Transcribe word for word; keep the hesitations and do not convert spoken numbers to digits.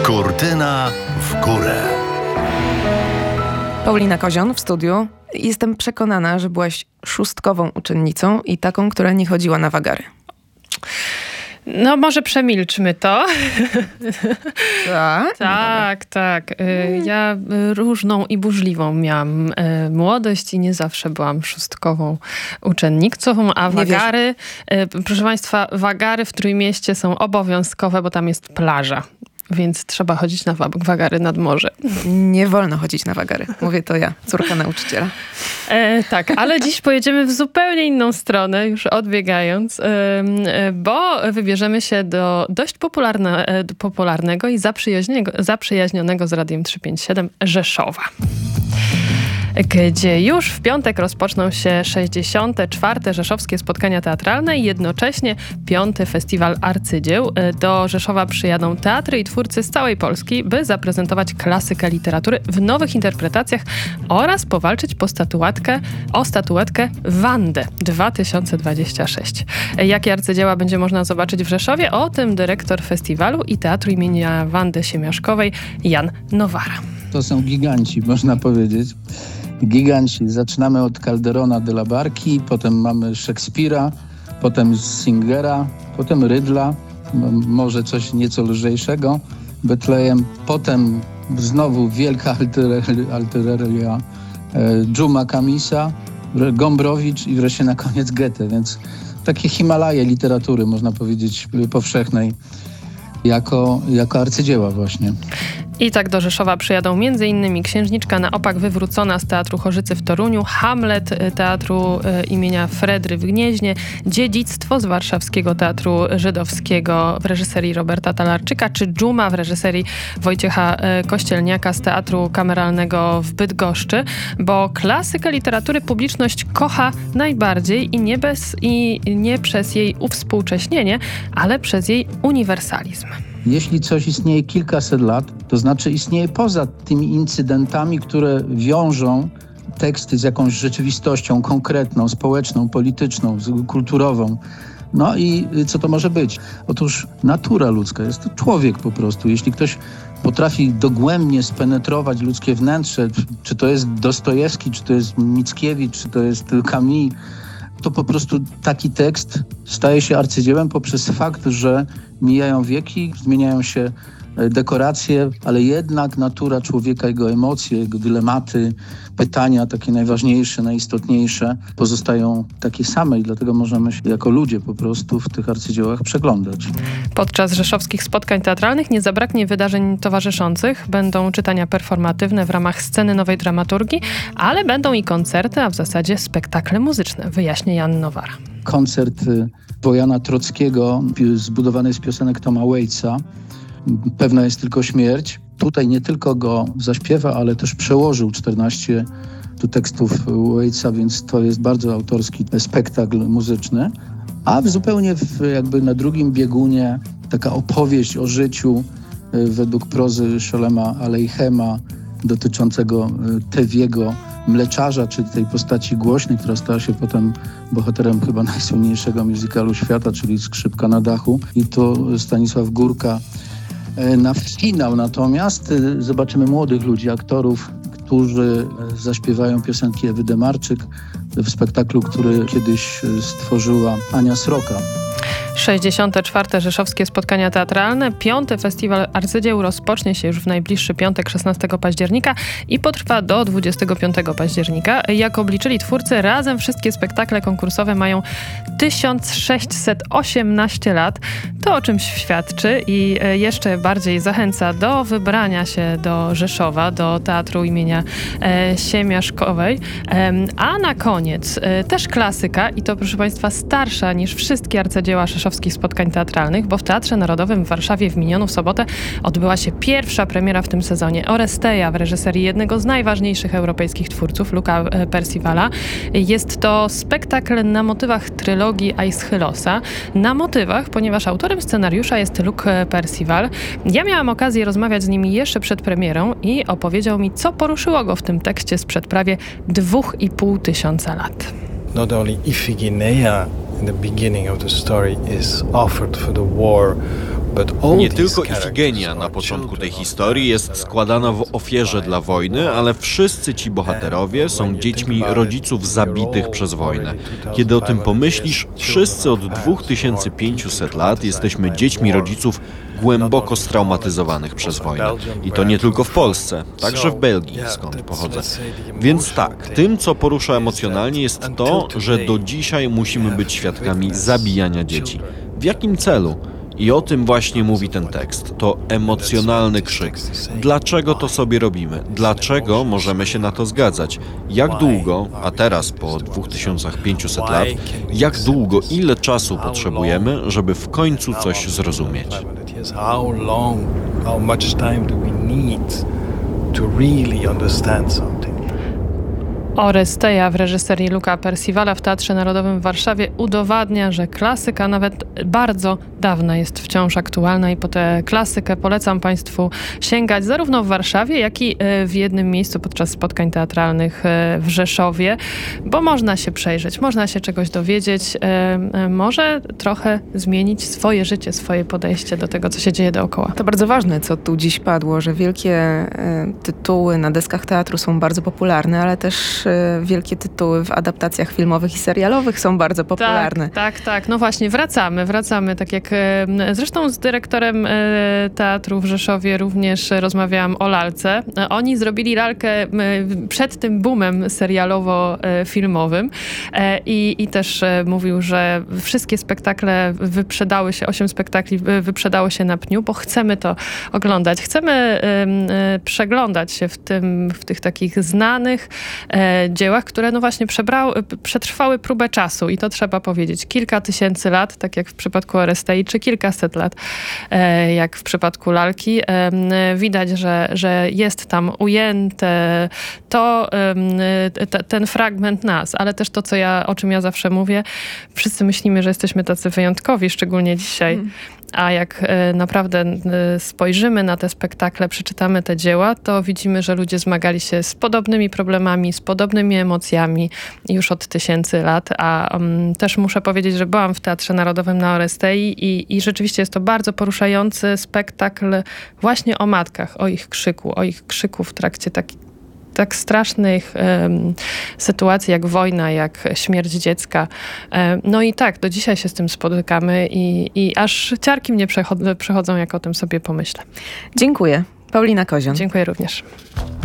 Kurtyna w górę. Paulina Kozion w studiu. Jestem przekonana, że byłaś szóstkową uczennicą i taką, która nie chodziła na wagary. No może przemilczmy to. Tak? tak, tak. Ja różną i burzliwą miałam młodość i nie zawsze byłam szóstkową uczennicą, a wagary, proszę Państwa, wagary w Trójmieście są obowiązkowe, bo tam jest plaża. Więc trzeba chodzić na wagary nad morze. Nie wolno chodzić na wagary. Mówię to ja, córka nauczyciela. E, tak, ale dziś pojedziemy w zupełnie inną stronę, już odbiegając, e, e, bo wybierzemy się do dość popularne, e, popularnego i zaprzyjaźnionego z Radiem trzysta pięćdziesiąt siedem Rzeszowa, gdzie już w piątek rozpoczną się sześćdziesiąte czwarte Rzeszowskie Spotkania Teatralne i jednocześnie piąty Festiwal Arcydzieł. Do Rzeszowa przyjadą teatry i twórcy z całej Polski, by zaprezentować klasykę literatury w nowych interpretacjach oraz powalczyć po statuetkę, o statuetkę Wandę dwa tysiące dwadzieścia sześć. Jakie arcydzieła będzie można zobaczyć w Rzeszowie? O tym dyrektor festiwalu i Teatru imienia Wandy Siemiaszkowej Jan Nowara. To są giganci, można powiedzieć. Giganci. Zaczynamy od Calderona de la Barki, potem mamy Szekspira, potem Singera, potem Rydla, m- może coś nieco lżejszego, Betlejem, potem znowu wielka altereria e, Dżuma Kamisa, Gombrowicz i wreszcie na koniec Goethe, więc takie Himalaje literatury, można powiedzieć, powszechnej, jako, jako arcydzieła właśnie. I tak do Rzeszowa przyjadą m.in. Księżniczka na opak wywrócona z Teatru Chorzycy w Toruniu, Hamlet Teatru imienia Fredry w Gnieźnie, Dziedzictwo z Warszawskiego Teatru Żydowskiego w reżyserii Roberta Talarczyka, czy Dżuma w reżyserii Wojciecha Kościelniaka z Teatru Kameralnego w Bydgoszczy, bo klasykę literatury publiczność kocha najbardziej i nie, bez, i nie przez jej uwspółcześnienie, ale przez jej uniwersalizm. Jeśli coś istnieje kilkaset lat, to znaczy istnieje poza tymi incydentami, które wiążą teksty z jakąś rzeczywistością konkretną, społeczną, polityczną, kulturową. No i co to może być? Otóż natura ludzka, jest to człowiek po prostu. Jeśli ktoś potrafi dogłębnie spenetrować ludzkie wnętrze, czy to jest Dostojewski, czy to jest Mickiewicz, czy to jest Camus, to po prostu taki tekst staje się arcydziełem poprzez fakt, że mijają wieki, zmieniają się dekoracje, ale jednak natura człowieka, jego emocje, jego dylematy, pytania takie najważniejsze, najistotniejsze pozostają takie same i dlatego możemy się jako ludzie po prostu w tych arcydziełach przeglądać. Podczas rzeszowskich spotkań teatralnych nie zabraknie wydarzeń towarzyszących. Będą czytania performatywne w ramach sceny nowej dramaturgii, ale będą i koncerty, a w zasadzie spektakle muzyczne, wyjaśnia Jan Nowara. Koncert Wojana Trockiego zbudowany z piosenek Toma Waitsa. Pewna jest tylko śmierć. Tutaj nie tylko go zaśpiewa, ale też przełożył czternaście tekstów Waitsa, więc to jest bardzo autorski spektakl muzyczny. A w zupełnie w, jakby na drugim biegunie taka opowieść o życiu według prozy Sholema Aleichema dotyczącego Tewiego, mleczarza, czy tej postaci głośnej, która stała się potem bohaterem chyba najsłynniejszego musicalu świata, czyli Skrzypka na dachu. I to Stanisław Górka. Na finał natomiast zobaczymy młodych ludzi, aktorów, którzy zaśpiewają piosenki Ewy Demarczyk w spektaklu, który kiedyś stworzyła Ania Sroka. sześćdziesiąte czwarte Rzeszowskie Spotkania Teatralne. Piąty Festiwal Arcydzieł rozpocznie się już w najbliższy piątek, szesnastego października i potrwa do dwudziestego piątego października. Jak obliczyli twórcy, razem wszystkie spektakle konkursowe mają tysiąc sześćset osiemnaście lat. To o czymś świadczy i jeszcze bardziej zachęca do wybrania się do Rzeszowa, do Teatru imienia e, Siemiaszkowej. E, a na koniec e, też klasyka i to, proszę Państwa, starsza niż wszystkie arcydzieła Rzeszowskich Spotkań Teatralnych, bo w Teatrze Narodowym w Warszawie w minioną sobotę odbyła się pierwsza premiera w tym sezonie Oresteja w reżyserii jednego z najważniejszych europejskich twórców, Luca Percivala. Jest to spektakl na motywach trylogii Aeschylosa. Na motywach, ponieważ autorem scenariusza jest Luc Percival. Ja miałam okazję rozmawiać z nim jeszcze przed premierą i opowiedział mi, co poruszyło go w tym tekście sprzed prawie dwóch i pół tysiąca lat. Not only Iphigenia in the beginning of the story is offered for the war Nie tylko Ifigenia na początku tej historii jest składana w ofierze dla wojny, ale wszyscy ci bohaterowie są dziećmi rodziców zabitych przez wojnę. Kiedy o tym pomyślisz, wszyscy od dwa tysiące pięćset lat jesteśmy dziećmi rodziców głęboko straumatyzowanych przez wojnę. I to nie tylko w Polsce, także w Belgii, skąd pochodzę. Więc tak, tym, co porusza emocjonalnie, jest to, że do dzisiaj musimy być świadkami zabijania dzieci. W jakim celu? I o tym właśnie mówi ten tekst. To emocjonalny krzyk. Dlaczego to sobie robimy? Dlaczego możemy się na to zgadzać? Jak długo, a teraz po dwa tysiące pięćset lat, jak długo, ile czasu potrzebujemy, żeby w końcu coś zrozumieć? How long, how much time do we need to really understand something? Oresteia w reżyserii Luca Percivala w Teatrze Narodowym w Warszawie udowadnia, że klasyka nawet bardzo dawna jest wciąż aktualna i po tę klasykę polecam Państwu sięgać zarówno w Warszawie, jak i w jednym miejscu podczas spotkań teatralnych w Rzeszowie, bo można się przejrzeć, można się czegoś dowiedzieć, może trochę zmienić swoje życie, swoje podejście do tego, co się dzieje dookoła. To bardzo ważne, co tu dziś padło, że wielkie e, tytuły na deskach teatru są bardzo popularne, ale też e, wielkie tytuły w adaptacjach filmowych i serialowych są bardzo popularne. Tak, tak, tak. No właśnie, wracamy, wracamy. Tak jak e, zresztą z dyrektorem e, teatru w Rzeszowie również rozmawiałam o lalce. E, oni zrobili lalkę e, przed tym boomem serialowo-filmowym e, i, i też e, mówił, że wszystkie spektakle wyprzedały się, osiem spektakli wyprzedało się na pniu, bo chcemy to oglądać. Chcemy e, e, przeglądać się w, tym, w tych takich znanych e, dziełach, które no właśnie przebrały, przetrwały próbę czasu i to trzeba powiedzieć. Kilka tysięcy lat, tak jak w przypadku Orestei, czy kilkaset lat, e, jak w przypadku lalki. E, widać, że, że jest tam ujęte to, e, t, ten fragment nas, ale też to, co ja, o czym ja zawsze mówię. Wszyscy myślimy, że jesteśmy tacy wyjątkowi, szczególnie dzisiaj. Hmm. A jak e, naprawdę e, spojrzymy na te spektakle, przeczytamy te dzieła, to widzimy, że ludzie zmagali się z podobnymi problemami, z podobnymi emocjami już od tysięcy lat. A um, też muszę powiedzieć, że byłam w Teatrze Narodowym na Orestei i, i rzeczywiście jest to bardzo poruszający spektakl właśnie o matkach, o ich krzyku, o ich krzyku w trakcie takich tak strasznych um, sytuacji jak wojna, jak śmierć dziecka. Um, no i tak, do dzisiaj się z tym spotykamy i, i aż ciarki mnie przechodzą, przechodzą, jak o tym sobie pomyślę. Dziękuję. Paulina Kozion. Dziękuję również.